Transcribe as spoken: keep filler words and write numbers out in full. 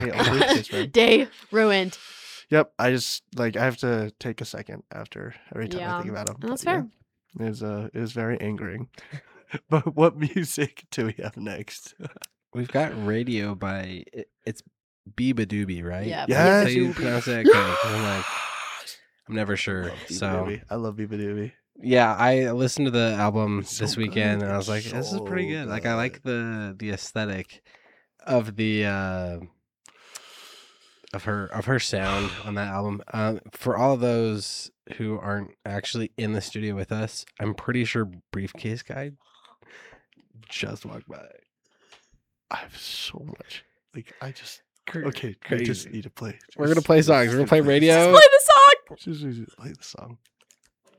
Hey, all briefcase, man. Day ruined. Yep, I just like I have to take a second after every time Yeah, I think about him. that's but, yeah, fair. It was uh, it was very angering. But what music do we have next? We've got Radio by it, it's Biba Doobie, right? Yeah, Yes. That's how Biba you Doobie. pronounce it. Okay, 'cause I'm like, I'm never I sure. love Biba So Doobie. I love Biba Doobie. yeah, I listened to the album It's so this weekend, good. and I was like, It's this is pretty so good. Like, I like the the aesthetic of the uh, of her of her sound on that album. Um, for all of those who aren't actually in the studio with us, I'm pretty sure Briefcase Guy just walked by. I have so much. Like I just Cra- okay. We just crazy. need to play. We're gonna Just- play just songs. We're gonna play the radio. Play the song. Just, just play the song.